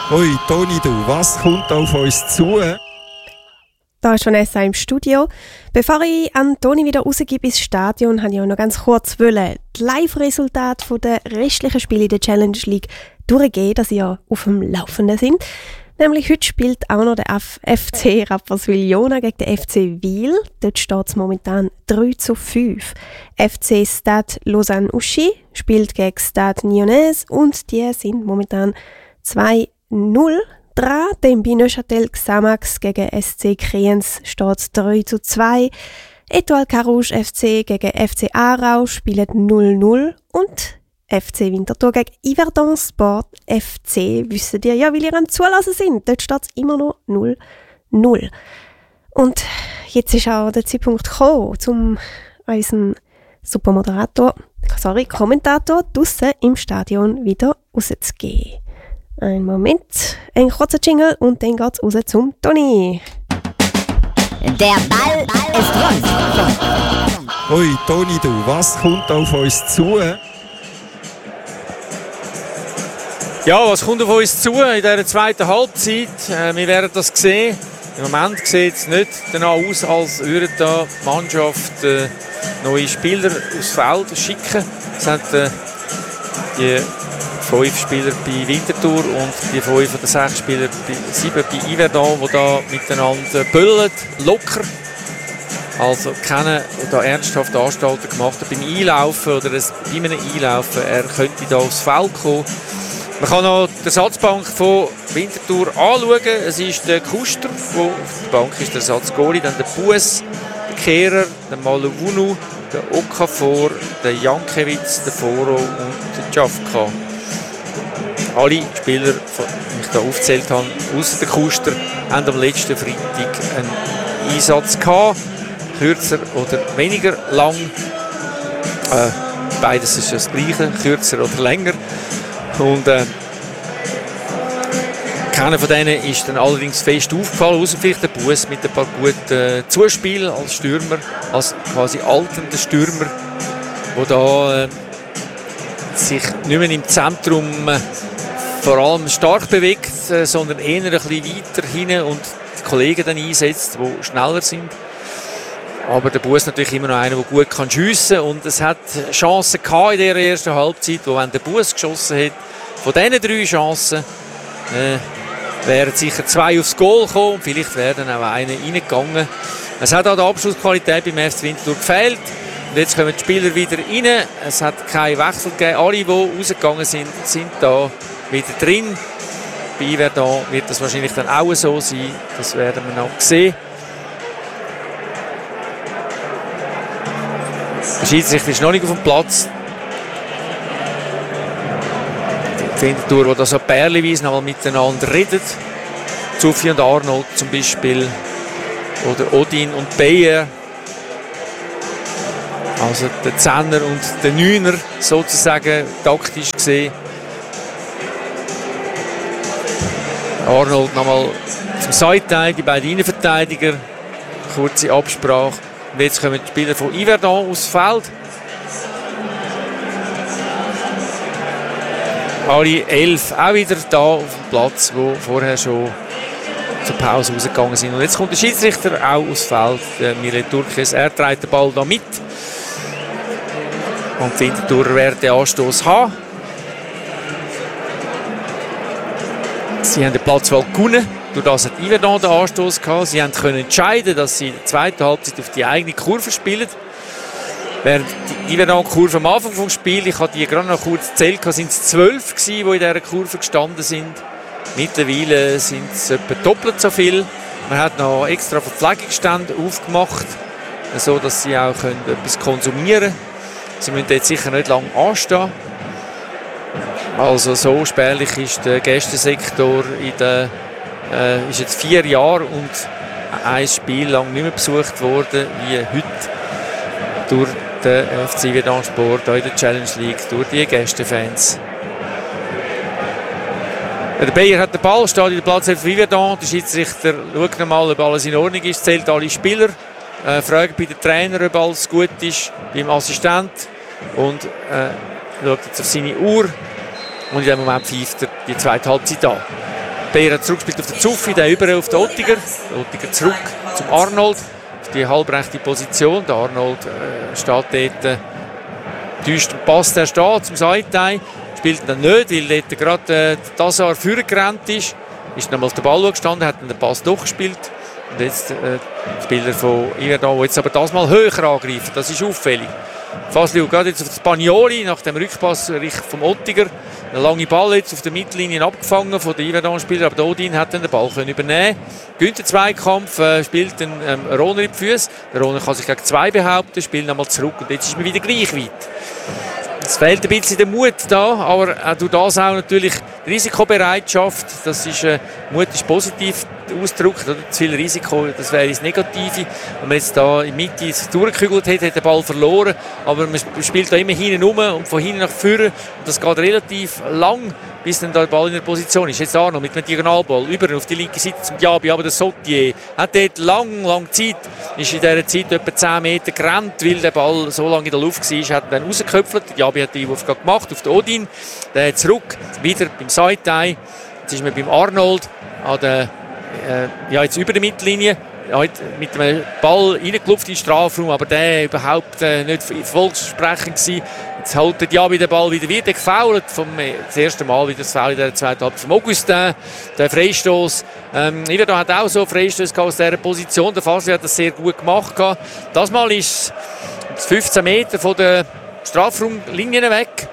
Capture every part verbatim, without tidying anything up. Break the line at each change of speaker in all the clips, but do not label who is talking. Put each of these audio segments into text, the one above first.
Hoi Toni, du, was kommt auf uns zu?
Da ist Vanessa im Studio. Bevor ich an Toni wieder rausgebe ins Stadion, wollte ich auch noch ganz kurz wollen, die Live-Resultate der restlichen Spiele in der Challenge League durchgehen, dass ihr auf dem Laufenden sind. Nämlich heute spielt auch noch der F C Rapperswil-Jona gegen den F C Wil. Dort steht es momentan drei zu fünf. F C Stade Lausanne-Uschi spielt gegen Stade Nyonnaise und die sind momentan zwei null dran. Dann bei Neuchâtel Xamax gegen S C Kriens steht es drei zu zwei. Etoile Carouge F C gegen F C Aarau spielen null null und F C Winterthur gegen Yverdon Sport F C. Wisst ihr ja, weil ihr am Zulassen sind. Dort steht es immer noch null null. Und jetzt ist auch der Zeitpunkt gekommen, um unseren Supermoderator, sorry, Kommentator draussen im Stadion wieder rauszugehen. Einen Moment, ein kurzer Jingle und dann geht's raus zum Toni.
Der Ball ist rund.
Hoi Toni, du, was kommt auf uns zu?
Ja, was kommt auf uns zu in dieser zweiten Halbzeit? Äh, wir werden das sehen. Im Moment sieht es nicht danach aus, als würde da die Mannschaft äh, neue Spieler aufs Feld schicken. Es sind äh, die fünf Spieler bei Winterthur und die fünf oder sechs Spieler, bei, sieben bei Yverdon, die da miteinander böllen, locker. Also keiner, der da ernsthaft Anstalten gemacht hat beim Einlaufen oder es, bei einem Einlaufen. Er könnte da aufs Feld kommen. Man kann noch die Ersatzbank von Winterthur anschauen. Es ist der Kuster, der auf der Bank ist, der Ersatzgoalie, dann der Bues, der Kehrer, der Malowunu, der Okafor, der Jankiewicz, der Foro und der Jafka. Alle Spieler, die ich hier aufgezählt habe, außer der Kuster, haben am letzten Freitag einen Einsatz gehabt. Kürzer oder weniger lang. Äh, beides ist das Gleiche, kürzer oder länger. Und äh, keiner von denen ist dann allerdings fest aufgefallen, außer vielleicht der Bues mit ein paar guten äh, Zuspielen als Stürmer, als quasi alternder Stürmer, der da äh, sich nicht mehr im Zentrum äh, vor allem stark bewegt, äh, sondern eher ein bisschen weiter hinten und die Kollegen dann einsetzt, die schneller sind. Aber der Bues natürlich immer noch einer, der gut kann schiessen kann. Und es hat Chancen gehabt in der ersten Halbzeit, wo wenn der Bues geschossen hat, von diesen drei Chancen äh, wären sicher zwei aufs Goal gekommen und vielleicht wäre dann auch einer reingegangen. Es hat auch die Abschlussqualität beim F C Winterthur gefehlt. Und jetzt kommen die Spieler wieder rein. Es hat keinen Wechsel gegeben. Alle, die rausgegangen sind, sind da wieder drin. Bei Yverdon wird das wahrscheinlich dann auch so sein. Das werden wir noch sehen. Der Schiedsrichter ist noch nicht auf dem Platz. Die Winterthur, die da so pärchenweise noch mal miteinander redet. Sophie und Arnold zum Beispiel. Oder Odin und Beyer. Also der Zehner und der Neuner sozusagen taktisch gesehen. Arnold nochmal zum Seitenteil, die beiden Innenverteidiger. Kurze Absprache. Und jetzt kommen die Spieler von Yverdon aufs Feld. Alle elf auch wieder da auf dem Platz, wo vorher schon zur Pause rausgegangen sind. Und jetzt kommt der Schiedsrichter auch aufs Feld, der Milet Turkes. Er trägt den Ball da mit. Und die Winterthur werden den Anstoß haben. Sie haben den Platzwahl gewonnen. Durch das hat Yverdon den Anstoß gehabt. Sie können entscheiden, dass sie in der zweiten Halbzeit auf die eigene Kurve spielen. Während die Yverdon-Kurve am Anfang des Spiels, ich habe die gerade noch kurz gezählt, sind es zwölf gewesen, die in dieser Kurve gestanden sind. Mittlerweile sind es etwa doppelt so viel. Man hat noch extra Verpflegungsstände aufgemacht, so dass sie auch können etwas konsumieren können. Sie müssen jetzt sicher nicht lange anstehen. Also so spärlich ist der Gästesektor in der, äh, ist jetzt vier Jahre und ein Spiel lang nicht mehr besucht worden wie heute durch den F C Yverdon Sport in der Challenge League, durch die Gästefans. Der Bayer hat den Ball, steht in der Platz für Yverdon. Der Schiedsrichter schaut nochmal, ob alles in Ordnung ist, zählt alle Spieler. Äh, fragt bei den Trainer, ob alles gut ist, beim Assistent. Und äh, schaut jetzt auf seine Uhr. Und in dem Moment pfeift er die zweite Halbzeit an. Beyer zurückspielt auf den Zuffi, der über auf den Ottiger. Der Ottiger zurück zum Arnold, auf die halbrechte Position. Der Arnold äh, steht dort, äh, täuscht den Pass, der steht zum Seitei. Spielt dann nicht, weil dort gerade äh, Tassar vorgerannt ist. Ist dann mal auf den Ball gestanden, hat dann den Pass durchgespielt. Und jetzt äh, die Spieler von Yverdon, die jetzt aber das mal höher angreifen. Das ist auffällig. Faslio geht jetzt auf Spagnoli nach dem Rückpass vom Ottiger. Ein langer Ball jetzt auf der Mittellinie abgefangen von den Yverdon-Spielern, aber der Odin hat dann den Ball können übernehmen. Gönnt den Zweikampf, äh, spielt den ähm, Rohner in die Füße. Der Rohner kann sich gegen zwei behaupten, spielt nochmal zurück und jetzt ist man wieder gleich weit. Es fehlt ein bisschen der Mut da, aber auch durch das auch natürlich die Risikobereitschaft. Das ist, äh, Mut ist positiv ausgedrückt, oder? Zu viel Risiko, das wäre das Negative. Wenn man jetzt da in der Mitte durchgekügelt hätte, hätte der Ball verloren. Aber man spielt da immer hinten rum und von hinten nach vorne. Und das geht relativ lang, bis dann da der Ball in der Position ist. Jetzt auch noch mit einem Diagonalball über auf die linke Seite zum Diaby, aber der Sotier hat dort lang, lang Zeit, ist in dieser Zeit etwa zehn Meter gerannt, weil der Ball so lange in der Luft war, hat dann rausgeköpfelt. Diaby hat die Einwurf gemacht auf den Odin, der zurück, wieder beim Seitei. Jetzt ist man beim Arnold an der, äh, ja, jetzt über der Mittellinie. Ja, mit dem Ball reingelupft in den Strafraum, aber der überhaupt äh, nicht erfolgsversprechend gewesen. Jetzt holt der Diaby den Ball wieder, wieder gefoult. Vom, äh, das erste Mal wieder das Foul in der zweiten Halbzeit vom Augustin. Der Freistoß. Ähm, Yverdon hat auch so Freistoß aus dieser Position. Der Fasli hat das sehr gut gemacht. Das Mal ist es fünfzehn Meter von der Strafraumlinie weg.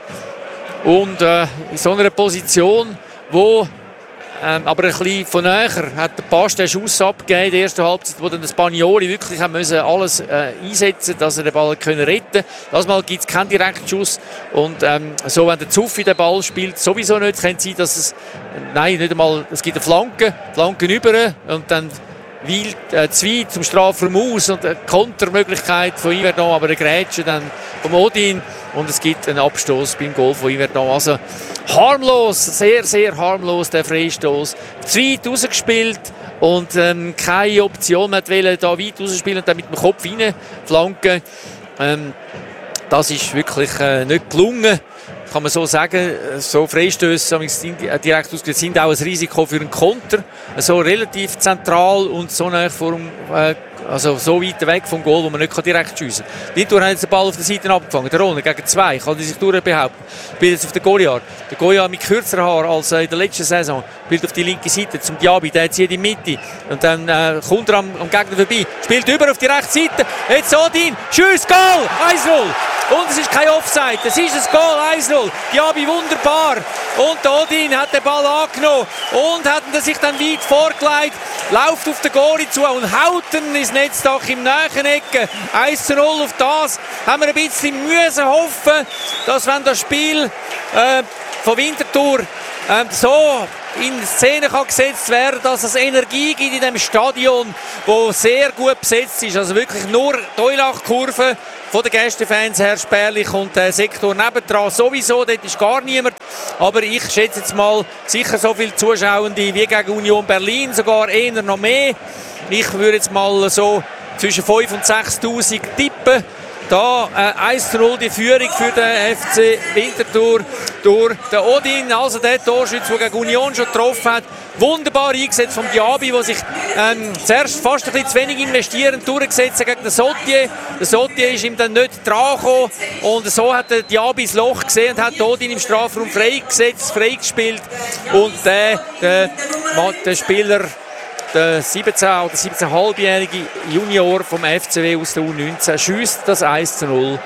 Und äh, in so einer Position, wo Ähm, aber ein bisschen von näher hat der Pass den Schuss abgegeben in der ersten Halbzeit, wo dann der Spagnoli wirklich haben müssen alles äh, einsetzen, dass er den Ball können retten konnte. Das Mal gibt es keinen direkten Schuss. Und ähm, so, wenn der Zuffi den Ball spielt, sowieso nicht, kann es sein, dass es, äh, nein, nicht einmal, es gibt eine Flanke, Flanken über und dann Wild, äh, zwei zum Strafraum aus und eine Kontermöglichkeit von Yverdon, aber eine Grätsche dann vom Odin und es gibt einen Abstoß beim Goal von Yverdon. Also harmlos, sehr, sehr harmlos der Freistoß. Zu weit rausgespielt und ähm, keine Option mehr wollen, da weit rausspielen und dann mit dem Kopf rein flanken. Ähm, das ist wirklich äh, nicht gelungen. Kann man so sagen, so Freistöße direkt ausgeführt sind auch ein Risiko für einen Konter. So relativ zentral und so nah vom, äh, also so weit weg vom Goal, wo man nicht direkt schiessen kann. Wintour hat jetzt den Ball auf der Seite abgefangen. Der Rohner gegen zwei, kann er sich durchbehaupten. Spielt jetzt auf den Goliath. Der Goliath mit kürzeren Haaren als in der letzten Saison. Spielt auf die linke Seite zum Diaby, der zieht in die Mitte. Und dann äh, kommt er am, am Gegner vorbei. Spielt über auf die rechte Seite. Jetzt Odin, Schuss, Goal, eins null. Und es ist kein Offside, es ist ein Goal, eins null. Diaby wunderbar. Und der Odin hat den Ball angenommen und hat ihn sich dann weit vorgelegt, läuft auf den Goalie zu und haut ihn ins Netzdach im nächsten Ecke. eins zu null auf das haben wir ein bisschen müssen hoffen, dass wenn das Spiel äh, von Winterthur äh, so in Szene kann gesetzt werden, dass es Energie gibt in dem Stadion, das sehr gut besetzt ist. Also wirklich nur die Eulach-Kurve von den Gästefans her spärlich und der Sektor nebendran sowieso, dort ist gar niemand. Aber ich schätze jetzt mal sicher so viele Zuschauende wie gegen Union Berlin, sogar eher noch mehr. Ich würde jetzt mal so zwischen fünftausend und sechstausend tippen. Da äh, eins zu null die Führung für den F C Winterthur durch den Odin, also der Torschütze, der gegen Union schon getroffen hat. Wunderbar eingesetzt vom Diaby, der sich ähm, zuerst fast ein bisschen zu wenig investieren durchgesetzt hat gegen den Sotier. Der Sotier ist ihm dann nicht dran gekommen und so hat der Diaby das Loch gesehen und hat Odin im Strafraum freigesetzt, freigespielt und der, der, der Spieler, der siebzehn- oder siebzehnhalbjährige Junior vom F C W aus der U neunzehn schießt das eins zu null.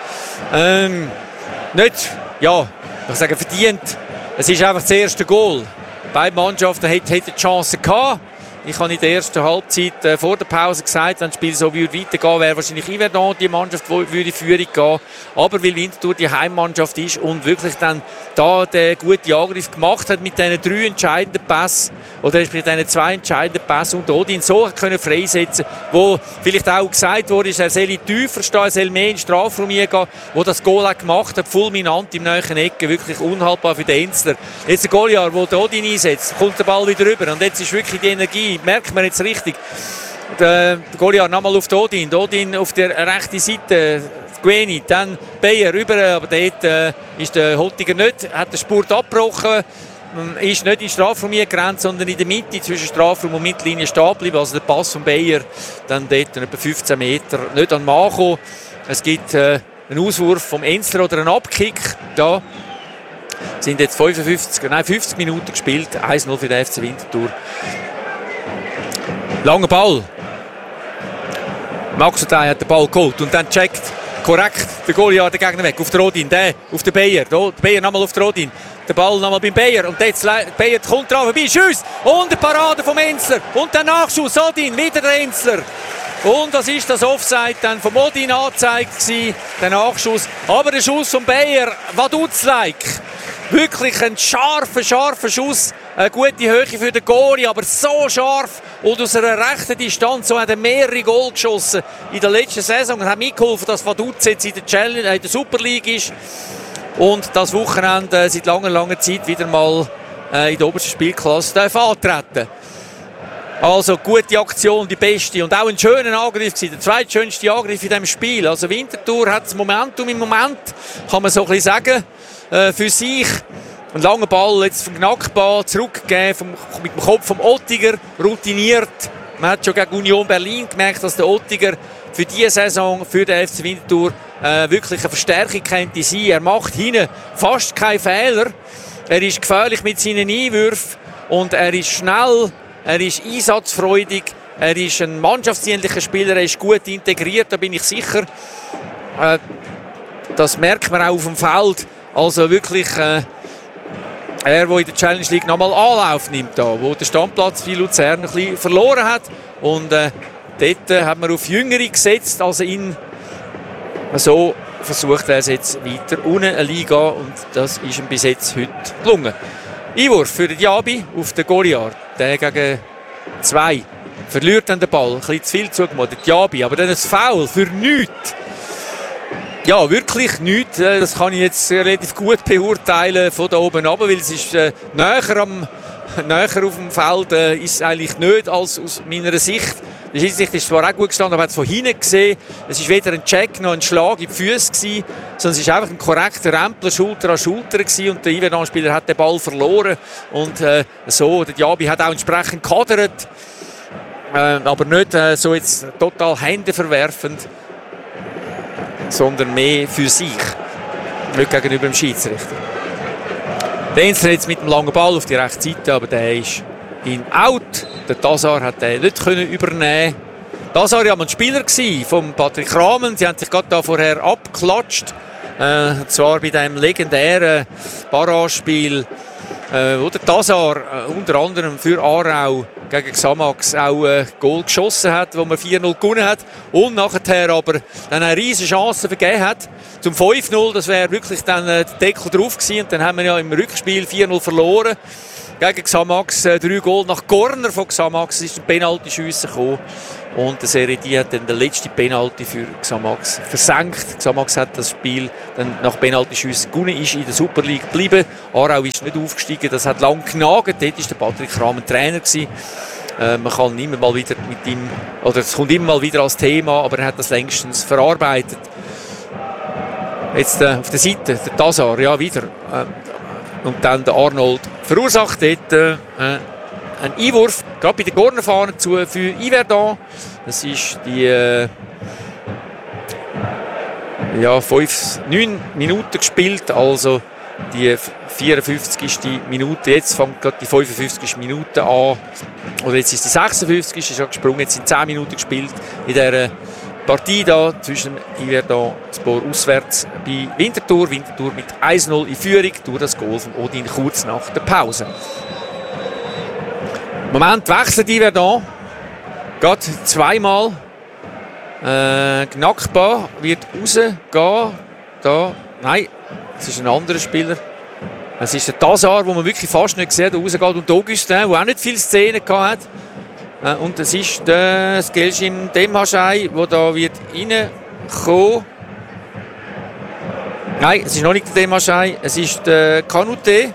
Ähm, nicht, ja, ich sage verdient. Es ist einfach das erste Goal. Beide Mannschaften hätten, hätten die Chance gehabt. Ich habe in der ersten Halbzeit äh, vor der Pause gesagt, wenn das Spiel so würde weitergehen, wäre wahrscheinlich Yverdon die Mannschaft, die würde Führung gehen. Aber weil Winterthur die Heimmannschaft ist und wirklich dann da den guten Angriff gemacht hat mit diesen drei entscheidenden Pässen oder mit diesen zwei entscheidenden Pässen und Odin so können freisetzen, wo vielleicht auch gesagt wurde, er soll tiefer stehen, er soll mehr in den Strafraum gehen, wo das Goal auch gemacht hat, fulminant im nahen Ecke, wirklich unhaltbar für den Enzler. Jetzt der Goliath, der den Odin einsetzt, kommt der Ball wieder rüber und jetzt ist wirklich die Energie, merkt man jetzt richtig. Der, der Goliath nochmal auf den Odin, der Odin auf der rechten Seite, Gueni, dann Beyer rüber, aber dort äh, ist der Holtiger nicht, hat den Spurt abgebrochen. ist nicht in den Strafraum gerannt, sondern in der Mitte zwischen Strafraum und Mittellinie stehen geblieben. Also der Pass von Beyer, dann dort etwa fünfzehn Meter, nicht an den Mann gekommen. Es gibt äh, einen Auswurf vom Enzler oder einen Abkick. Da sind jetzt fünfundfünfzig, nein, fünfzig Minuten gespielt. eins null für den F C Winterthur. Langer Ball. Max Othai hat den Ball geholt und dann checkt korrekt der Goliath den Gegner weg. Auf den Rodin, der auf den Beyer. Der Beyer nochmal auf den Rodin. Der Ball nochmal beim Beyer. Und jetzt Beyer kommt dran vorbei. Schuss! Und eine Parade vom Enzler. Und der Nachschuss. Odin, wieder der Enzler. Und das ist das Offside dann vom Odin angezeigt gewesen, der Nachschuss. Aber der Schuss von Beyer, Waduzleik. Wirklich ein scharfer, scharfer Schuss. Eine gute Höhe für den Goalie, aber so scharf. Und aus einer rechten Distanz, so hat er mehrere Goal geschossen in der letzten Saison. Er hat mitgeholfen, dass Vaduz jetzt in der, Challenge, in der Super League ist. Und das Wochenende seit langer, langer Zeit wieder mal äh, in der obersten Spielklasse darf antreten. Also gute Aktion, die beste und auch ein schöner Angriff gewesen, der zweitschönste Angriff in diesem Spiel. Also Winterthur hat das Momentum im Moment, kann man so ein bisschen sagen, äh, für sich. Ein langer Ball jetzt vom Knackball zurückgegeben, vom, mit dem Kopf vom Ottiger, routiniert. Man hat schon gegen Union Berlin gemerkt, dass der Ottiger für diese Saison, für den F C Winterthur, äh, wirklich eine Verstärkung könnte sein. Er macht hinten fast keine Fehler. Er ist gefährlich mit seinen Einwürfen und er ist schnell, er ist einsatzfreudig, er ist ein mannschaftsdienlicher Spieler, er ist gut integriert, da bin ich sicher. Äh, das merkt man auch auf dem Feld. Also wirklich äh, er, der in der Challenge League nochmal Anlauf nimmt, da, wo der Standplatz für Luzern ein bisschen verloren hat. Und äh, dort äh, hat man auf Jüngere gesetzt, also ihn so versucht er es jetzt weiter unten eine Liga und das ist ihm bis jetzt heute gelungen. Einwurf für den Diaby auf den Goliath, der gegen zwei verliert dann den Ball, ein bisschen zu viel zugemacht, der Diaby, aber dann ein Foul für nichts. Ja, wirklich nichts. Das kann ich jetzt relativ gut beurteilen von da oben runter, weil es ist äh, näher, am, näher auf dem Feld äh, ist es eigentlich nicht als aus meiner Sicht. Die Schiedsrichter ist zwar auch gut gestanden, aber hat es von hinten gesehen. Es war weder ein Check noch ein Schlag in die Füße gewesen, sondern es war einfach ein korrekter Rempler, Schulter an Schulter gewesen und der Ivedan-Spieler hat den Ball verloren. Und äh, so, der Diaby hat auch entsprechend gekadert, äh, aber nicht äh, so jetzt total Hände verwerfend, sondern mehr für sich, nicht gegenüber dem Schiedsrichter. Der Enzler jetzt mit dem langen Ball auf die rechte Seite, aber der ist in Out. Der Tazar hat den nicht können übernehmen. Tazar war ja ein Spieler von Patrick Rahmen. Sie haben sich gerade da vorher abgeklatscht. Äh, zwar bei diesem legendären Barragespiel, äh, wo der Tazar äh, unter anderem für Aarau gegen Xamax auch ein Goal geschossen hat, wo man vier null gewonnen hat und nachher aber dann eine riesige Chance vergeben hat zum fünf null. Das wäre wirklich dann äh, der Deckel drauf gewesen und dann haben wir ja im Rückspiel vier null verloren. Gegen Xamax, äh, drei Goal nach Corner von Xamax, ist ein Penalty-Schüsse gekommen. Und der Seredi hat dann den letzten Penalty für Xamax versenkt. Xamax hat das Spiel dann nach Penalty-Schüssen gewonnen, ist in der Super League geblieben. Aarau ist nicht aufgestiegen, das hat lang genagt. Dort war der Patrick Rahmen Trainer gewesen. Äh, man kann immer mal wieder mit ihm, oder es kommt immer mal wieder als Thema, aber er hat das längstens verarbeitet. Jetzt äh, auf der Seite, der Tazar, ja wieder. Äh, Und dann der Arnold verursacht dort äh, einen Einwurf, gerade bei der Cornerfahne zu für Yverdon. Das ist die äh, ja, fünf, neun Minuten gespielt, also die vierundfünfzigste Minute. Jetzt fängt gerade die fünfundfünfzigste Minute an. Oder jetzt ist die sechsundfünfzigste ist schon gesprungen. Jetzt sind zehn Minuten gespielt in dieser Partie da zwischen Yverdon Spor auswärts bei Winterthur. Winterthur mit eins null in Führung durch das Goal von Odin kurz nach der Pause. Im Moment wechselt Yverdon. Gerade zweimal. Äh, Knackbar wird rausgehen. Da. Nein, es ist ein anderer Spieler. Es ist der Tazar, den man wirklich fast nicht sieht, der rausgeht. Und Augustin, der auch nicht viele Szenen hatte. Und es ist der Skelschim Demhaschai, der da wird reinkommen. Nein, es ist noch nicht der Demhaschai, es ist der Kanute.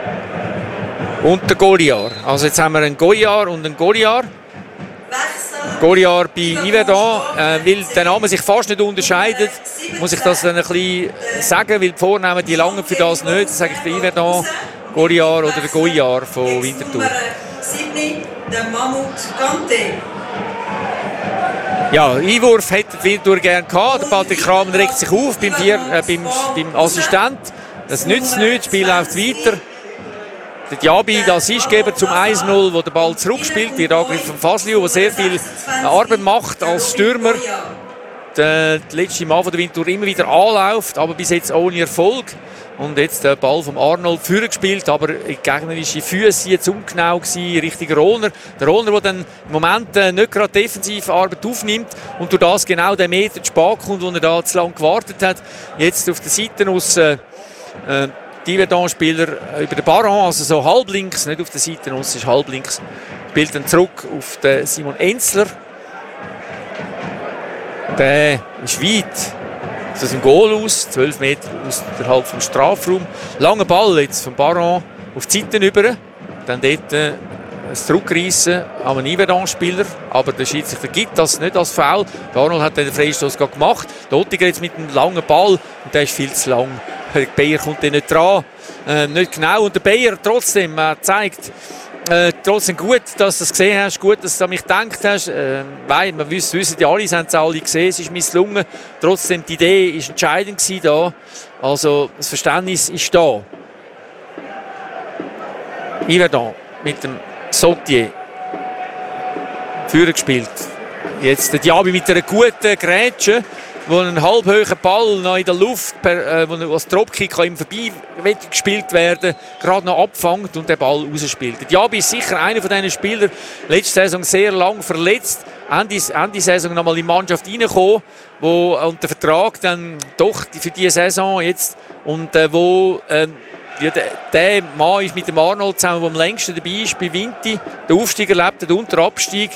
Und der Goliath. Also jetzt haben wir einen Goliath und einen Goliath.
Wechsel
Goliard bei Yverdon, äh, weil der Name sich fast nicht unterscheidet, muss ich das dann ein bisschen sagen, weil die Vornamen die langen für das nicht. Dann sage ich der Yverdon, Goliard oder der Goyard von Winterthur.
Der Mammut Kante.
Ja, Einwurf hätte Winterthur gerne gehabt. Der Patrick Kramer regt sich auf beim, Vier, äh, beim, beim Assistent. Das nützt nichts, das Spiel läuft weiter. Der Diaby, der Assistgeber zum eins null, wo der Ball zurückspielt, wird angegriffen von Fasliu, der sehr viel Arbeit macht als Stürmer. Der, der letzte Mann von der Winterthur immer wieder anläuft, aber bis jetzt ohne Erfolg. Und jetzt der Ball vom Arnold führen gespielt, aber die gegnerische Füße jetzt ungenau gewesen, Richtung Rohner. Der Rohner, der dann im Moment äh, nicht gerade defensive Arbeit aufnimmt und durch das genau den Meter zu spät kommt, wo er da zu lange gewartet hat. Jetzt auf der Seite aus äh, äh, die Yverdon-Spieler über den Baron, also so halblinks, nicht auf der Seite aus, ist halblinks, spielt dann zurück auf den Simon Enzler. Der ist weit aus dem Goal aus, zwölf Meter außerhalb vom Strafraum. Langer Ball jetzt vom Baron auf die Seite über. Dann dort äh, ein Zurückreissen an einen Yverdon-Spieler. Aber der Schiedsrichter gibt das nicht als Foul. Der Arnold hat den Freistoß gemacht. Der Ottiger jetzt mit einem langen Ball. Und der ist viel zu lang. Der Bayer kommt nicht dran. Äh, nicht genau. Und der Bayer trotzdem äh, zeigt, Äh, trotzdem gut, dass du das gesehen hast, gut, dass du an mich gedacht hast, äh, weil wir wissen, wissen ja alle, sie haben es alle gesehen, es ist misslungen. Trotzdem, die Idee war entscheidend gewesen da. Also, das Verständnis ist da. Yverdon mit dem Sautier. Führer gespielt. Jetzt der Diaby mit einer guten Grätsche, wo ein halbhoher Ball noch in der Luft, per, äh, wo als Dropkick ihm vorbei gespielt werden, gerade noch abfängt und den Ball rausspielt. Der Diaby ist sicher einer von diesen Spielern, letzte Saison sehr lang verletzt, Ende, Ende Saison noch mal in die Mannschaft reingekommen, wo und der Vertrag dann doch für diese Saison jetzt und äh, wo äh, ja, der, der Mann ist mit dem Arnold zusammen, der am längsten dabei ist bei Vinti, der Aufstieg erlebt hat und der Abstieg.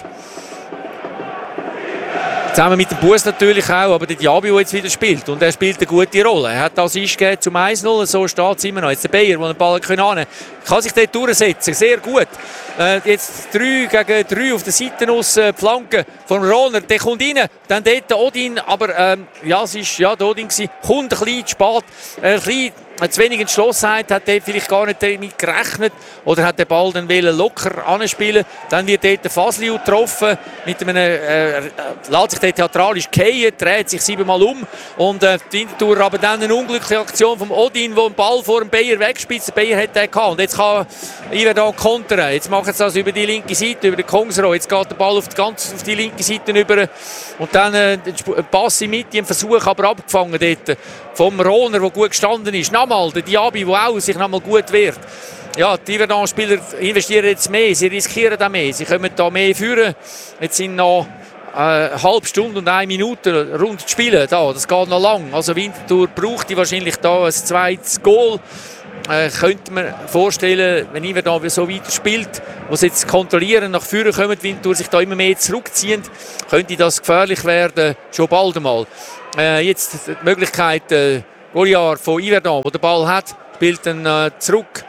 Zusammen mit dem Bus natürlich auch, aber der Diaby, der jetzt wieder spielt. Und er spielt eine gute Rolle. Er hat das Assist zum eins null, so steht es immer noch. Jetzt der Bayer, der den Ball annehmen kann. Kann sich dort durchsetzen, sehr gut. Äh, jetzt drei gegen drei auf der Seite aus, äh, die Flanke von Rohner. Der kommt rein, dann dort der Odin, aber ähm, ja, es war ja, der Odin gewesen. Kommt ein bisschen zu spät, äh, ein bisschen zu wenig Entschlossenheit, hat er vielleicht gar nicht damit gerechnet oder hat den Ball dann locker anspielen. Dann wird dort der Fasliu getroffen, mit einem, äh, lässt sich dort theatralisch fallen, dreht sich siebenmal um und äh, die Winterthur aber dann eine unglückliche Aktion vom Odin, wo den Ball vor dem Bayer wegspitzt. Der Bayer hat den gehabt und jetzt kann Yverdon kontern. Jetzt machen sie das über die linke Seite, über den Kongsro. Jetzt geht der Ball auf die, ganz, auf die linke Seite über und dann äh, ein Pass in die Mitte, ein Versuch aber abgefangen dort vom Rohner, der gut gestanden ist. Nochmal der Diaby, der auch sich nochmal gut wehrt. Ja, die Yverdon-Spieler investieren jetzt mehr, sie riskieren auch mehr, sie kommen da mehr führen. Jetzt sind noch äh, eine halbe Stunde und eine Minute rund zu spielen. Da, das geht noch lang. Also Winterthur braucht die wahrscheinlich da ein zweites Goal. Äh, könnte man vorstellen, wenn Yverdon so weiter spielt, wo sie jetzt kontrollieren, nach vorne kommen, Winterthur sich da immer mehr zurückziehen, könnte das gefährlich werden, schon bald einmal. Äh, jetzt die Möglichkeit, äh, Goliard von Yverdon, der den Ball hat, spielt dann äh, zurück.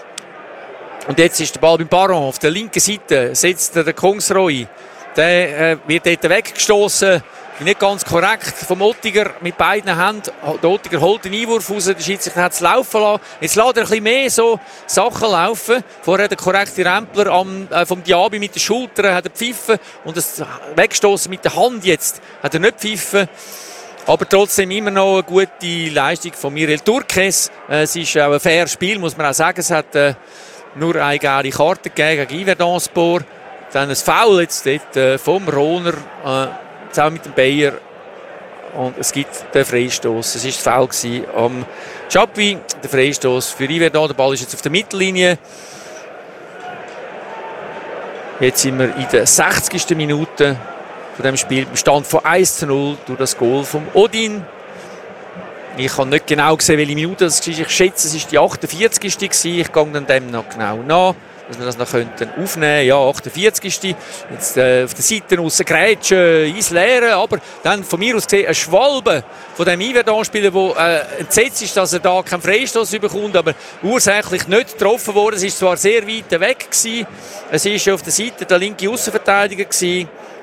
Und jetzt ist der Ball beim Baron. Auf der linken Seite setzt der Kongsroy. Der äh, wird dort weggestoßen. Nicht ganz korrekt vom Ottiger mit beiden Händen. Der Ottiger holt den Einwurf raus, der Schiedsrichter hat es laufen lassen. Jetzt lässt er ein bisschen mehr so Sachen laufen. Vorher der korrekte Rempler am, äh, vom Diaby mit den Schultern hat er pfiffen und das Wegstoßen mit der Hand jetzt hat er nicht pfiffen. Aber trotzdem immer noch eine gute Leistung von Mirel Turkes. Äh, es ist auch ein faires Spiel, muss man auch sagen. Es hat äh, nur eine gelbe Karte gegeben gegen Yverdonspor. Dann ein Foul jetzt dort, äh, vom Rohner äh, zusammen mit dem Bayer. Und es gibt den Freistoß. Es war ein Foul am Chapuis. Der Freistoß für Yverdon. Der Ball ist jetzt auf der Mittellinie. Jetzt sind wir in der sechzigsten Minute von dem Spiel. Im Stand von eins zu null durch das Goal vom Odin. Ich habe nicht genau gesehen, welche Minute das war. Ich schätze, es war die achtundvierzigste Ich gehe dann dem noch genau nach, dass wir das noch könnten aufnehmen. Ja, achtundvierzigste Jetzt äh, auf der Seite raus Grätschen, ins Leere, aber dann von mir aus gesehen ein Schwalbe von dem Yverdon-Spieler, der äh, entsetzt ist, dass er da keinen Freistoß bekommt, aber ursächlich nicht getroffen worden. Es war zwar sehr weit weg gewesen. Es war auf der Seite der linke Außenverteidiger gewesen.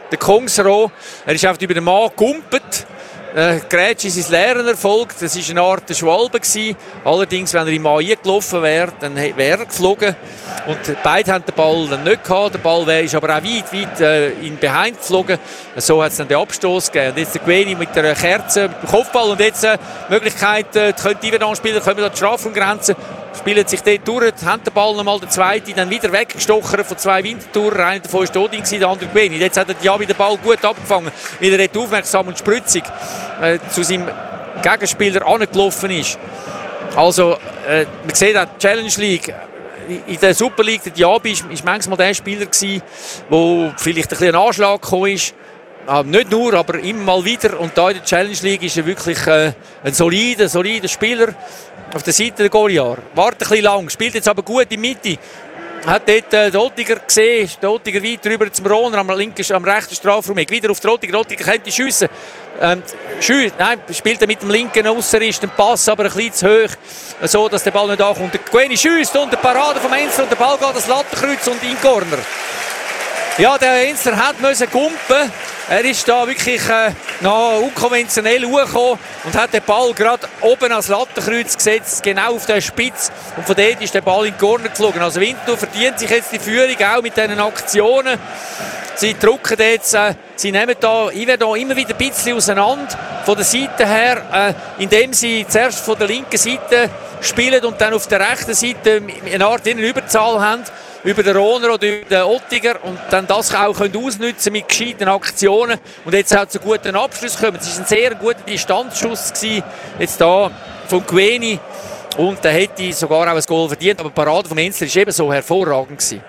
der Kongsro. Er ist einfach über den Mann gegumpelt. Äh, Grätsch ist sein Lehren erfolgt. Das war eine Art Schwalbe gewesen. Allerdings, wenn er im Mann eingelaufen wäre, dann wäre er geflogen. Und beide haben den Ball dann nicht gehabt. Der Ball ist aber auch weit, weit äh, in Behind geflogen. So hat es dann den Abstoß gegeben. Und jetzt der Gweni mit der Kerze, mit dem Kopfball. Und jetzt äh, die Möglichkeit, äh, können die Iverdon-Spieler kommen an die Strafraumgrenze, spielen sich dort durch, haben den Ball nochmal, der zweite, dann wieder weggestochen von zwei Wintertouren. Einer davon war Odin, der andere Gweni. Jetzt hat er ja den Ball gut abgefangen, weil er dort aufmerksam und spritzig äh, zu seinem Gegenspieler angelaufen ist. Also, äh, man sieht auch die Challenge League. In der Super League, der Diaby war manchmal der Spieler gewesen, wo vielleicht ein bisschen ein Anschlag gekommen ist. Ah, nicht nur, aber immer mal wieder. Und da in der Challenge League ist er wirklich äh, ein solider, solider Spieler. Auf der Seite der Goliath. Wartet ein bisschen lang, spielt jetzt aber gut in die Mitte. Hat dort äh, Dottiger gesehen, Dottiger weiter rüber zum Rohner, am, linken, am rechten Strafraum. Wieder auf Dottiger, Dottiger könnte schiessen. Ähm, Schü, nein, spielt er mit dem linken Ausserist den Pass, aber ein bisschen zu hoch, so dass der Ball nicht ankommt. Der Gweni schiesst und der Parade vom Enzler und der Ball geht ans Lattenkreuz und in den Corner. Ja, der Enzler hat müssen gumpen. Er ist da wirklich äh, noch unkonventionell hochgekommen und hat den Ball gerade oben ans Lattenkreuz gesetzt, genau auf der Spitze. Und von dort ist der Ball in den Corner geflogen. Also Winterthur verdient sich jetzt die Führung, auch mit diesen Aktionen. Sie drücken jetzt, äh, sie nehmen da, ich werde da immer wieder ein bisschen auseinander von der Seite her, äh, indem sie zuerst von der linken Seite spielen und dann auf der rechten Seite eine Art in Überzahl haben. Über den Rohner oder über den Ottiger und dann das auch können ausnutzen mit gescheiten Aktionen und jetzt auch zu guten Abschluss kommen. Es war ein sehr guter Distanzschuss gewesen, jetzt da von Gweni und der hätte sogar auch ein Goal verdient, aber die Parade vom Enzler war eben so hervorragend gewesen.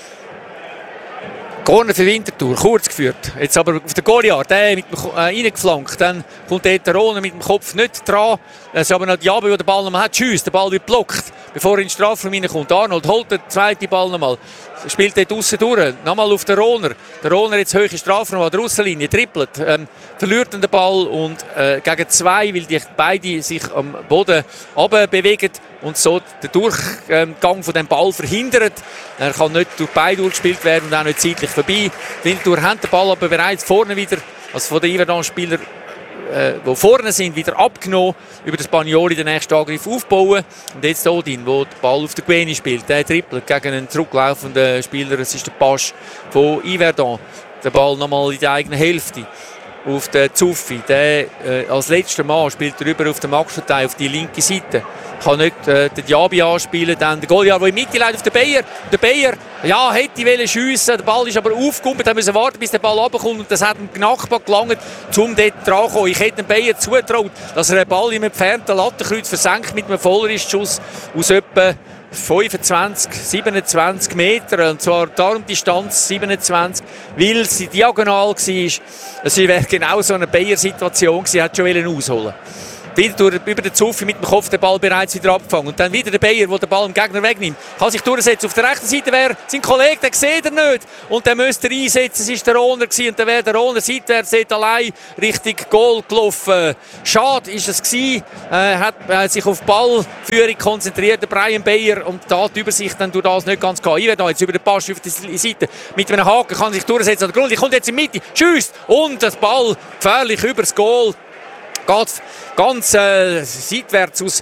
Corner für Winterthur, kurz geführt. Jetzt aber auf den Goliath, der mit dem äh, reingeflankt. Dann kommt dort der Rohner mit dem Kopf nicht dran. Es ist aber noch Diaby, der den Ball noch hat. Tschüss, der Ball wird blockt, bevor er in den Strafraum reinkommt. Arnold holt den zweiten Ball nochmal. Spielt dort aussen durch. Nochmal auf den Rohner. Der Rohner jetzt hoch in Strafraum an der Aussenlinie. Trippelt. Ähm, verliert den Ball und äh, gegen zwei, weil die beide sich am Boden runterbewegen und so den Durchgang von dem Ball verhindert. Er kann nicht durch beide durchgespielt werden und auch nicht zeitlich vorbei. Winterthur hat den Ball aber bereits vorne wieder, also von den Iverdon-Spielern, äh, die vorne sind, wieder abgenommen, über den Spagnoli den nächsten Angriff aufbauen. Und jetzt Odin, der den Ball auf den Gweni spielt. Der trippelt gegen einen zurücklaufenden Spieler. Es ist der Pasch von Yverdon. Der Ball nochmal in der eigenen Hälfte. Auf den Zuffi. Der äh, als letzter Mann spielt er rüber auf den Maxverteil, auf die linke Seite. Kann nicht äh, den Diaby anspielen. Dann der Goliath, der in die Mitte leitet auf den Bayer. Der Bayer, ja, hätte wollen schiessen. Der Ball ist aber aufgekommen. Er musste warten, bis der Ball runterkommt. Und das hat dem Knackball gelangt, um dort dran zu kommen. Ich hätte dem Bayer zutraut, dass er den Ball im entfernten Lattenkreuz versenkt mit einem Volleristschuss aus etwa fünfundzwanzig, siebenundzwanzig Meter, und zwar die Armdistanz siebenundzwanzig, weil sie diagonal war. Es wäre genau so eine Bayer-Situation gewesen, hat schon ausholen. Winterthur über den Zuffi mit dem Kopf den Ball bereits wieder abgefangen. Und dann wieder der Bayer, der den Ball dem Gegner wegnimmt. Kann sich durchsetzen. Auf der rechten Seite wäre sein Kollege, den sieht er nicht. Und den müsste er einsetzen. Es war der Rohner gewesen. Und dann wäre der Rohner seitwärts allein Richtung Goal gelaufen. Schade ist es gewesen. Er hat äh, sich auf Ballführung konzentriert, der Brian Bayer. Und da die Übersicht dann durch das nicht ganz gehabt. Ich werde da jetzt über den Pass auf die Seite mit einem Haken kann sich durchsetzen. An der Grund. Ich kommt jetzt in die Mitte, schießt und das Ball gefährlich übers Goal. Geht ganz äh, seitwärts aus.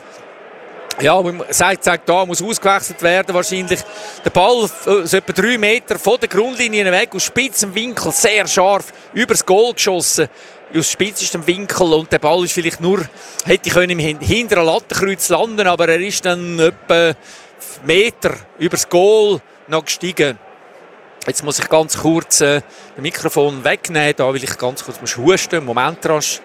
Ja, man sagt, sagt, da muss ausgewechselt werden wahrscheinlich. Der Ball äh, so etwa drei Meter von der Grundlinie weg, aus spitzem Winkel, sehr scharf, übers Goal geschossen. Aus spitzestem Winkel und der Ball ist vielleicht nur, hätte können im hinteren Lattenkreuz landen, aber er ist dann etwa Meter übers Goal noch gestiegen. Jetzt muss ich ganz kurz äh, das Mikrofon wegnehmen, da will ich ganz kurz muss husten, Moment rasch.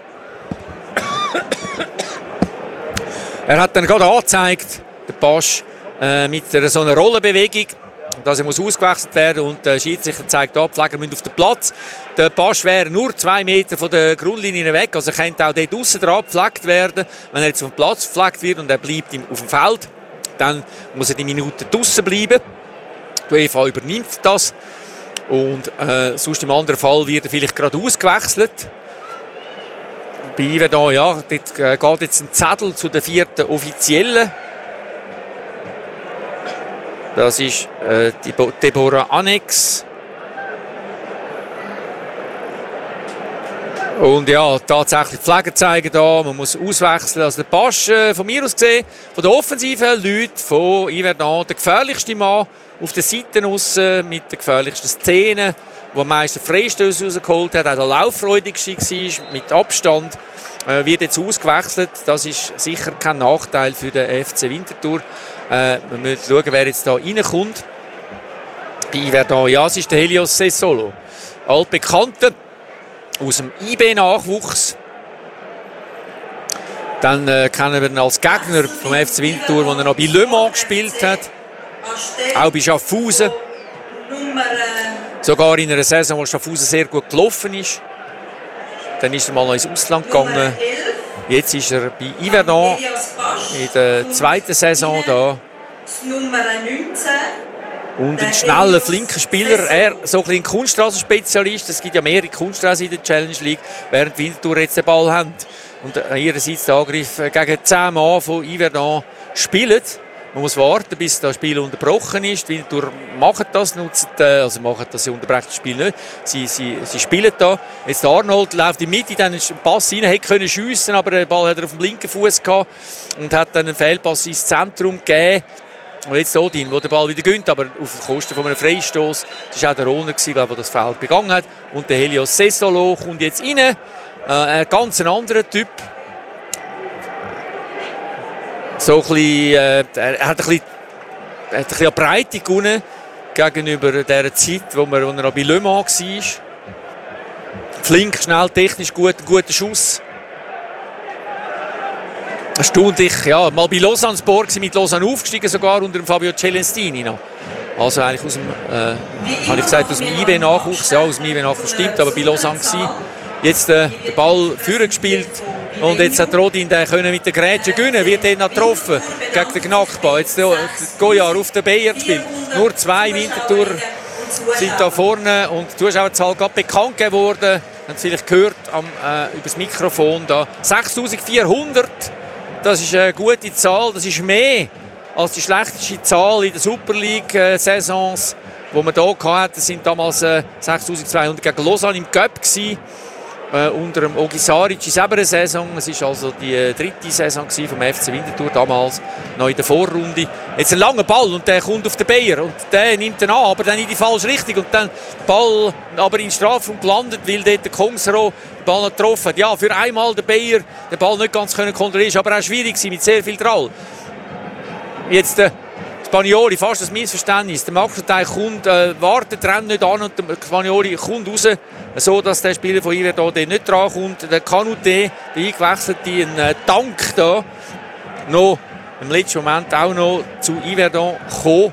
Er hat dann gerade angezeigt, der Pasch, äh, mit einer, so einer Rollenbewegung, dass er muss ausgewechselt werden muss. Und der Schiedsrichter zeigt ab, Pfleger müssen auf den Platz. Der Pasch wäre nur zwei Meter von der Grundlinie weg, also er könnte auch dort aussen dran gepflegt werden. Wenn er jetzt auf dem Platz gepflegt wird und er bleibt auf dem Feld, dann muss er die Minute draussen bleiben. Die UEFA übernimmt das. Und äh, sonst im anderen Fall wird er vielleicht gerade ausgewechselt. Bei Yverdon, ja, dort äh, geht jetzt ein Zettel zu der vierten Offiziellen. Das ist äh, die Deborah Annex. Und ja, tatsächlich Pflege zeigen da, man muss auswechseln. Also der Pasch äh, von mir aus gesehen, von der offensiven Leute von Yverdon, der gefährlichste Mann auf den Seiten aussen mit den gefährlichsten Szenen, wo am meisten Freistöße rausgeholt hat, auch der lauffreudigste war, mit Abstand, äh, wird jetzt ausgewechselt. Das ist sicher kein Nachteil für den F C Winterthur. Äh, wir müssen schauen, wer jetzt da reinkommt. Bei Yverdon, ja, es ist der Helios Sessolo, altbekannter aus dem I B-Nachwuchs. Dann äh, kennen wir ihn als Gegner vom F C Winterthur, wo er noch bei Le Mans gespielt hat. Auch bei Schaffhausen. Sogar in einer Saison, wo Schaffhausen sehr gut gelaufen ist. Dann ist er mal noch ins Ausland gegangen. Jetzt ist er bei Yverdon in der zweiten Saison da. Und ein schneller, flinker Spieler. Er so ein bisschen Kunststraßenspezialist. Es gibt ja mehrere Kunststraßen in der Challenge League, während Winterthur jetzt den Ball haben. Und ihrerseits der Angriff gegen zehn Mann von Yverdon spielen. Man muss warten, bis das Spiel unterbrochen ist. Die Winterthur machen das, nutzen, also machen das, sie unterbrechen das Spiel nicht. Sie, sie, sie spielen da. Jetzt der Arnold läuft in die Mitte, dann ist ein Pass rein, hätte können schiessen, aber den Ball hat er auf dem linken Fuß gehabt und hat dann einen Fehlpass ins Zentrum gegeben. Und jetzt Odin, der den Ball wieder gönnt, aber auf Kosten von einem Freistoß. Das war auch der Rohner, der das Foul begangen hat. Und der Helios Sessolo kommt jetzt rein. Äh, ein ganz anderer Typ. So ein bisschen, äh, er hat ein bisschen, er hat ein bisschen an Breite gewonnen gegenüber der Zeit, wo, man, wo er noch bei Le Mans war. Flink, schnell, technisch gut, ein guter Schuss. Erstaunlich, ja, mal bei Lausanne Sport mit Lausanne aufgestiegen, sogar unter dem Fabio Celestini noch. Also eigentlich aus dem, äh, habe ich gesagt, aus dem I B-Nachwuchs, ja, aus dem I B-Nachwuchs stimmt, aber bei Lausanne gewesen. Jetzt äh, den Ball führen gespielt und jetzt hat Rodin den können mit der Grätsche gewinnen, wird den noch getroffen gegen den Knackball. Jetzt der Goyard auf den Bayer gespielt. Nur zwei Winterthur sind da vorne und die Zuschauerzahl gerade bekannt geworden. Haben Sie vielleicht gehört am, äh, über das Mikrofon da. sechstausendvierhundert, das ist eine gute Zahl, das ist mehr als die schlechteste Zahl in der Super League-Saisons, die man hier hatte. Das sind damals äh, sechstausendzweihundert gegen Lausanne im Cup gewesen. Äh, unter dem Ogi Saric in selber Saison. Es war also die äh, dritte Saison vom F C Winterthur, damals noch in der Vorrunde. Jetzt ein langer Ball und der kommt auf den Bayer und der nimmt ihn an, aber dann in die falsche Richtung und dann der Ball aber in den Strafraum gelandet, weil dort der Kongsro den Ball noch getroffen hat. Ja, für einmal der Bayer den Ball nicht ganz können kontrollieren, aber auch schwierig gewesen, mit sehr viel Drall. Jetzt der Spanioli, fast ein Missverständnis. Der Markteil kommt, äh, wartet, rennt nicht an und der Spanioli kommt raus, so dass der Spieler von Yverdon nicht dran kommt. Der Kanute, der eingewechselte, ein äh, Tank da, noch im letzten Moment auch noch zu Yverdon gekommen.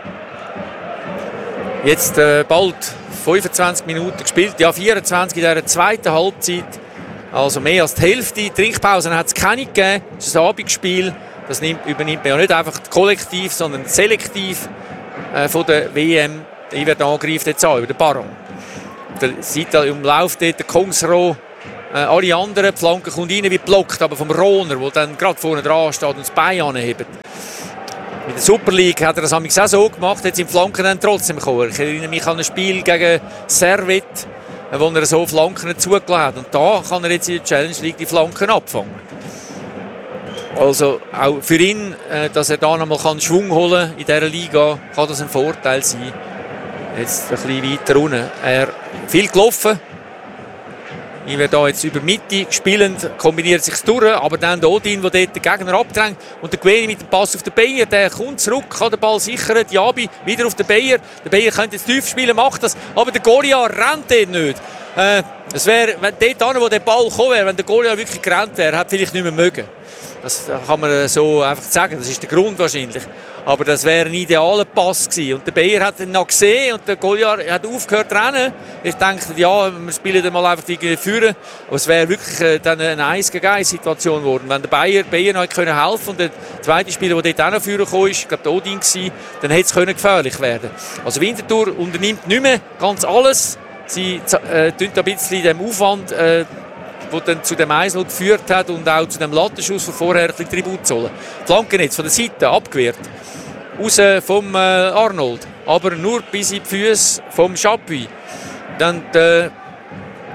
Jetzt äh, bald fünfundzwanzig Minuten gespielt, ja vierundzwanzig in der zweiten Halbzeit, also mehr als die Hälfte. Trinkpausen hat es keine gegeben, es ist ein Abendspiel. Das nimmt, übernimmt man ja nicht einfach kollektiv, sondern selektiv äh, von der W M. Der Yverdon greift jetzt an über den Baron. Der Seite umläuft dort der Kongsro. Äh, alle anderen, die Flanke kommt rein wie blockt, aber vom Rohner, der dann gerade vorne dran steht und das Bein anhebt. In der Super League hat er das auch so gemacht, jetzt sind Flanken dann trotzdem gekommen. Ich erinnere mich an ein Spiel gegen Servet, wo er so Flanken zugelassen hat. Und da kann er jetzt in der Challenge League die Flanken abfangen. Also auch für ihn, dass er da nochmal Schwung holen kann in dieser Liga, kann das ein Vorteil sein. Jetzt ein bisschen weiter unten. Er viel gelaufen. Ich werde da jetzt über Mitte spielend, kombiniert sich durch, aber dann der Odin, der dort den Gegner abdrängt und der Gwene mit dem Pass auf den Bayer, der kommt zurück, kann den Ball sichern, Diaby wieder auf den Bayer. Der Bayer könnte jetzt tief spielen, macht das, aber der Goyard rennt dort nicht. Äh, es wäre, wenn dort an, wo der Ball gekommen wäre, wenn der Goyard wirklich gerannt wäre, hat vielleicht nicht mehr mögen. Das kann man so einfach sagen, das ist der Grund wahrscheinlich. Aber das wäre ein idealer Pass gewesen. Und der Bayer hat ihn noch gesehen und der Goyard hat aufgehört zu rennen. Ich dachte, ja, wir spielen dann mal einfach die Führer. Aber es wäre wirklich äh, dann eine eins gegen eins Situation geworden. Wenn der Bayer, Bayer noch helfen konnte und der zweite Spieler, der dort auch noch führen konnte, ich glaube der Odin war, dann hätte es gefährlich werden. Also Winterthur unternimmt nicht mehr ganz alles. Sie äh, tun ein bisschen dem Aufwand, äh, der dann zu dem eins null geführt hat und auch zu dem Lattenschuss von vorher ein bisschen Tribut zollen. Flanken jetzt von der Seite abgewehrt. Raus vom äh, Arnold. Aber nur bis in die Füße vom Chapuis. Dann der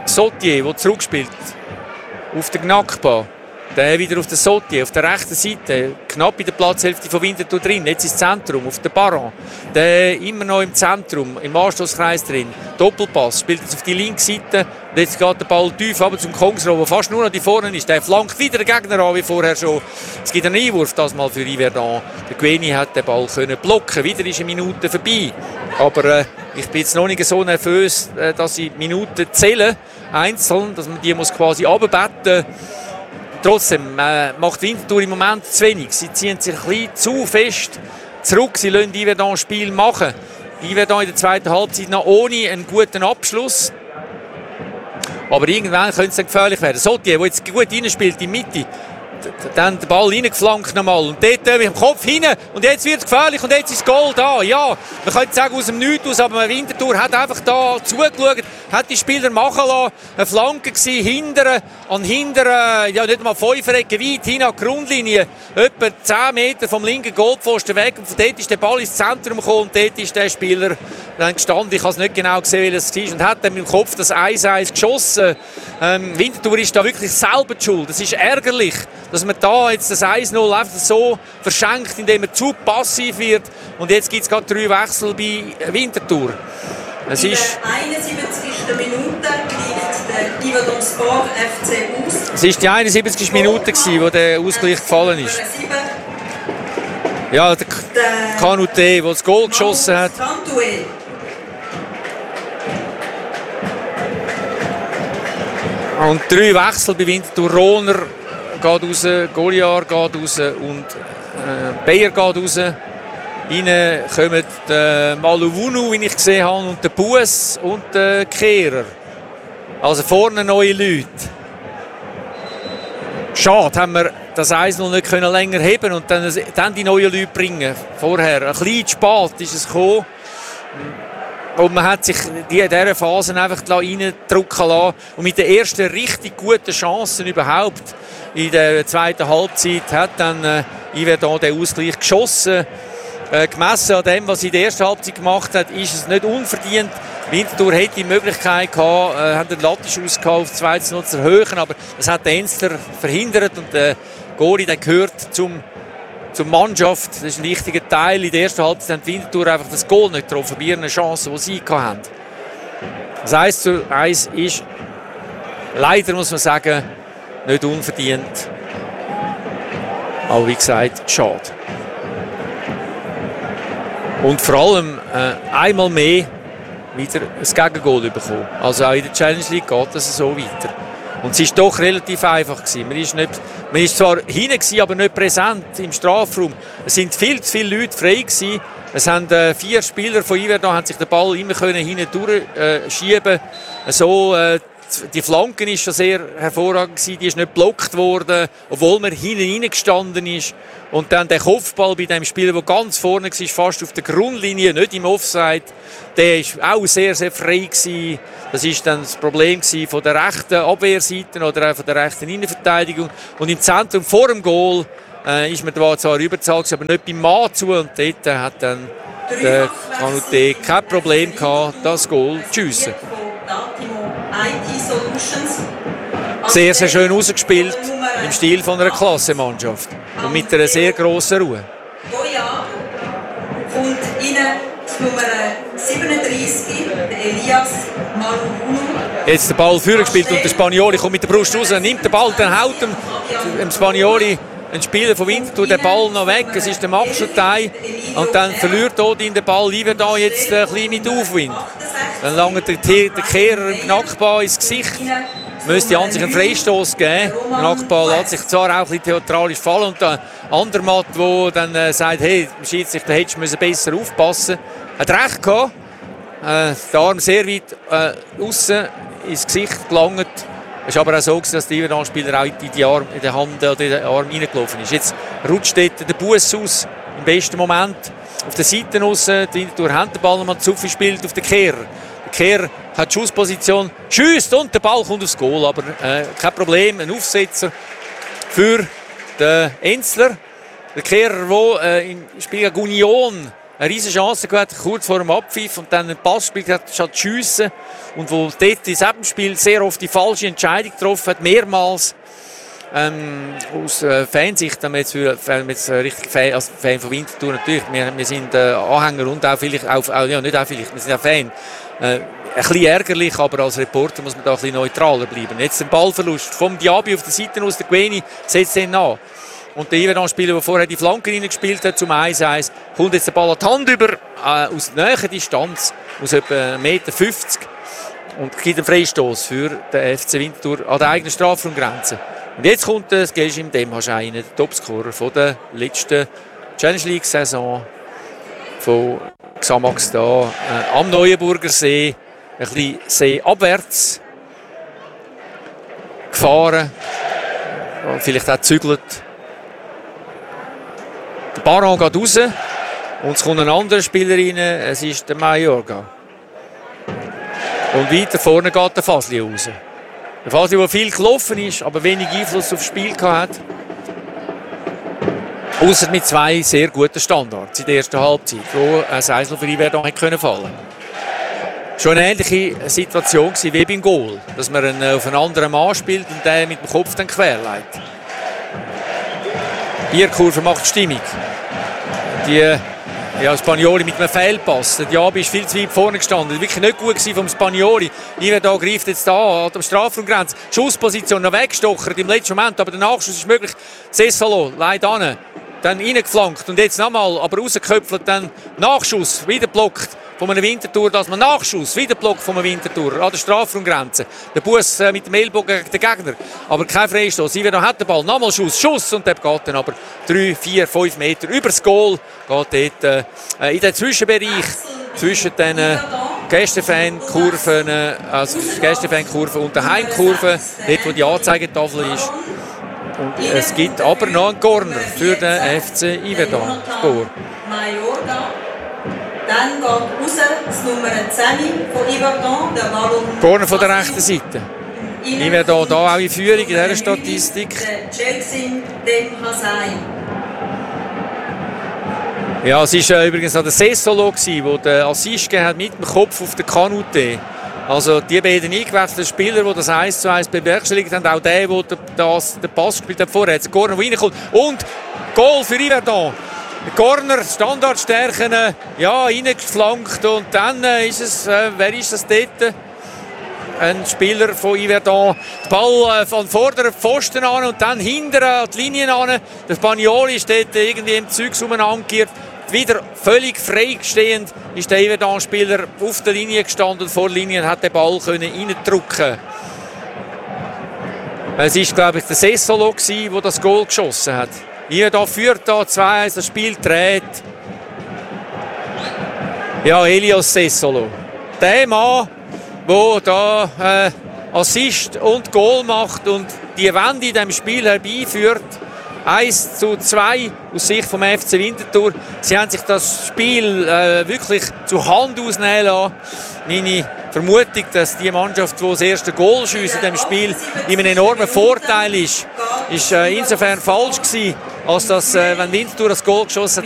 Sautier, der zurückspielt. Auf der Knackbahn. Dann wieder auf der Sautier, auf der rechten Seite. Knapp in der Platzhälfte von Winterthur drin. Jetzt ins Zentrum, auf der Baron. Dann immer noch im Zentrum, im Anstoßkreis drin. Doppelpass, spielt jetzt auf die linke Seite. Und jetzt geht der Ball tief aber zum Kongsro, der fast nur noch die vorne ist. Der flankt wieder den Gegner an, wie vorher schon. Es gibt einen Einwurf, das mal für Yverdon. Der Gueni hat den Ball können blocken. Wieder ist eine Minute vorbei. Aber äh, ich bin jetzt noch nicht so nervös, äh, dass ich Minuten zählen, einzeln, dass man die muss quasi runterbetten. Trotzdem äh, macht Winterthur im Moment zu wenig. Sie ziehen sich ein bisschen zu fest zurück. Sie lassen Yverdon das Spiel machen. Yverdon in der zweiten Halbzeit noch ohne einen guten Abschluss. Aber irgendwann könnte es dann gefährlich werden. Sautier, der jetzt gut reinspielt in die Mitte. Dann den Ball reingeflankt nochmal. Und dort mit dem Kopf hin. Und jetzt wird es gefährlich. Und jetzt ist das Goal da. Ja, man könnte sagen aus dem Nichts aus. Aber Winterthur hat einfach da zugeschaut. Hat die Spieler machen lassen. Eine Flanke gewesen, hinteren, an hinteren, ja nicht mal fünf Ecken weit hin an die Grundlinie. Etwa zehn Meter vom linken Goalpfosten weg. Und von dort ist der Ball ins Zentrum gekommen. Und dort ist der Spieler dann gestanden. Ich habe es nicht genau gesehen, wie es war. Und hat dann mit dem Kopf das eins eins geschossen. Ähm, Winterthur ist da wirklich selber die Schuld. Das ist ärgerlich, dass man da jetzt das eins null einfach so verschenkt, indem er zu passiv wird. Und jetzt gibt es gerade drei Wechsel bei Winterthur. Es
in
ist
der einundsiebzigsten Minute gleicht der Yverdon Sport F C aus.
Es war die einundsiebzigste Minute, gewesen, wo der Ausgleich gefallen ist. Ja, der Kanute, der das Goal geschossen hat. Und drei Wechsel bei Winterthur. Rohner geht raus, Goliar geht raus und äh, Bayer geht raus. Rein kommen der Maluwunu, wie ich gesehen habe, und der Buess und der Kehrer. Also vorne neue Leute. Schade, haben wir das eins null nicht länger heben und dann, dann die neuen Leute bringen. Vorher, ein bisschen zu spät ist es gekommen. Und man hat sich in dieser Phase einfach reindrücken lassen. Und mit den ersten richtig guten Chancen überhaupt in der zweiten Halbzeit hat dann äh, Yverdon den Ausgleich geschossen. Äh, gemessen an dem, was sie in der ersten Halbzeit gemacht hat, ist es nicht unverdient. Winterthur hätte die Möglichkeit gehabt, äh, hat den Lattenschuss auf zwei zu null zu erhöhen, aber das hat der Enzler verhindert und der Gori, der gehört zum, zur Mannschaft. Das ist ein wichtiger Teil. In der ersten Halbzeit hat Winterthur einfach das Goal nicht getroffen, bei ihren Chancen, die sie hatten. Das eins zu eins ist leider, muss man sagen, nicht unverdient. Aber wie gesagt, schade. Und vor allem äh, einmal mehr wieder ein Gegengoal bekommen. Also auch in der Challenge League geht es so weiter. Und es war doch relativ einfach gewesen. Man ist, nicht, man ist zwar hinten gewesen, aber nicht präsent im Strafraum. Es sind viel zu viele Leute frei gewesen. Es haben äh, vier Spieler von Yverdon haben sich den Ball immer können hinten durchschieben. Äh, so, äh, die Flanken ist schon sehr hervorragend gewesen. Die ist nicht geblockt worden, obwohl man hinten reingestanden ist. Und dann der Kopfball bei dem Spieler, der ganz vorne war, fast auf der Grundlinie, nicht im Offside, der war auch sehr, sehr frei gewesen. Das war dann das Problem von der rechten Abwehrseite oder auch von der rechten Innenverteidigung. Und im Zentrum vor dem Goal äh, ist man da zwar überzahlt, aber nicht beim Mann zu. Und dort hat dann der Kanute kein Problem gehabt, das Goal zu schiessen. Sehr, sehr schön rausgespielt, im Stil von einer Klassenmannschaft und mit einer sehr grossen Ruhe.
Goya kommt rein, Nummer siebenunddreißig, Elias Maluwunu.
Jetzt der Ball vorgespielt und der Spanioli kommt mit der Brust raus, nimmt den Ball, dann haut dem, dem Spanioli, ein Spieler von Winterthur, den Ball noch weg. Es ist der Machschutei und dann verliert dort in den Ball Yverdon jetzt ein bisschen mit Aufwind. Dann langt der, der Kehrer im Knackball ins Gesicht. Müsste an sich einen Freistoß geben. Der Knackball lässt sich zwar auch ein bisschen theatralisch fallen und der Andermatt, der dann äh, sagt, hey, der Schiedsrichter hätte besser aufpassen. Hat recht gehabt. Äh, der Arm sehr weit äh, aussen ins Gesicht gelangt. Es war aber auch so, dass der Yverdon-Spieler auch in die, Arm, in die Hand oder in den Arm reingelaufen ist. Jetzt rutscht dort der Buss aus im besten Moment. Auf der Seite aussen, die Winterthur hat den Ball nochmal zu viel gespielt auf den Kehrer. Der Kehrer hat die Schussposition, schießt und der Ball kommt aufs Goal. Aber äh, kein Problem, ein Aufsetzer für den Enzler. Der Kehrer, der äh, im Spiel gegen Union eine riesige Chance gehabt, kurz vor dem Abpfiff und dann einen Pass gespielt hat, statt zu schiessen. Und wo dort in diesem Spiel sehr oft die falsche Entscheidung getroffen hat, mehrmals. Ähm, aus äh, Fansicht, wenn wir jetzt, für, wenn wir jetzt äh, richtig Fan, als Fan von Winterthur natürlich, wir, wir sind äh, Anhänger und auch vielleicht, auch, auch, ja nicht auch vielleicht, wir sind auch Fan. Äh, ein bisschen ärgerlich, aber als Reporter muss man da ein bisschen neutraler bleiben. Jetzt ein Ballverlust vom Diaby auf der Seite aus, der Gueni setzt den an. Und der Yverdon-Spieler, der vorher die Flanke reingespielt hat, zum eins eins, kommt jetzt der Ball an die Hand über, äh, aus näher Distanz, aus etwa eins Meter fünfzig und gibt einen Freistoß für den F C Winterthur an der eigenen Strafraumgrenze. Und jetzt kommt das Gejim Demhaj rein, der Topscorer von der letzten Challenge League-Saison von Xamax da äh, am Neuenburger See, ein bisschen seeabwärts gefahren, und vielleicht auch gezügelt. Der Baron geht raus und es kommt ein anderer Spieler rein, es ist der Mayorga. Und weiter vorne geht der Fasli raus. Der Fasli, der viel gelaufen ist, aber wenig Einfluss aufs Spiel hatte. Ausser mit zwei sehr guten Standards in der ersten Halbzeit, wo ein Seisel für Yverdon hätte fallen können. Schon eine ähnliche Situation wie beim Goal, dass man einen auf einen anderen Mann spielt und der mit dem Kopf dann querleitet. Die Bierkurve macht Stimmung. Die ja, Spanioli mit einem Fehlpass. Der Diaby ist viel zu weit vorne gestanden. Wirklich nicht gut vom Spanioli. Yverdon greift jetzt da an der Strafraumgrenze. Schussposition noch weggestochert im letzten Moment, aber der Nachschuss ist möglich. Cessalo leitet an, dann reingeflankt und jetzt nochmal, aber rausgeköpfelt, dann Nachschuss, wieder blockt von einem Winterthur, dass man Nachschuss, wieder blockt von einem Winterthur an der Strafraumgrenze. Der Bus äh, mit dem Ellbogen gegen den Gegner, aber kein Freistoß. Yverdon hat den Ball, nochmal Schuss, Schuss und der geht dann aber drei, vier, fünf Meter über das Goal, geht dort äh, in den Zwischenbereich zwischen den äh, Gästefan-Kurven, äh, also Gästefan-Kurve und der Heimkurve, dort wo die Anzeigetafel ist. Und es gibt aber noch einen Corner für den F C Yverdon. Spor.
Dann geht raus das Nummer zehn von Yverdon, der Ballon.
Corner von der rechten Seite. Yverdon da auch in Führung in dieser Statistik.
Gejim Demhaj.
Ja, es war äh, übrigens auch der Cessalo, der den Assist gegeben hat mit dem Kopf auf den Kanute. Also die beiden eingewechselten Spieler, die das eins zu eins bewerkstelligt haben, auch der, der das, den Pass gespielt hat vorher, hat der Corner, der reinkommt. Und Goal für Yverdon. Der Corner, Standardstärken, ja, reingeflankt. Und dann äh, ist es, äh, wer ist das dort? Ein Spieler von Yverdon. Der Ball äh, von vorderen Pfosten an und dann hinten an die Linien an. Der Spanioli ist dort irgendwie im Zeugs umeinander. Wieder völlig freistehend ist der Yverdon-Spieler auf der Linie gestanden. Vor der Linie hat den Ball reindrücken. Es war, glaube ich, der Cessalo, der das Goal geschossen hat. Yverdon führt da zwei eins, das Spiel dreht. Ja, Elias Cessalo. Der Mann, der da äh, Assist und Goal macht und die Wende in diesem Spiel herbeiführt. eins zu zwei aus Sicht vom F C Winterthur. Sie haben sich das Spiel äh, wirklich zur Hand ausnehmen lassen. Meine Vermutung, dass die Mannschaft, die das erste Goal schießt in diesem Spiel, in einem enormen Vorteil ist, ist äh, insofern falsch gewesen, als dass, äh, wenn Winterthur das Goal geschossen hat,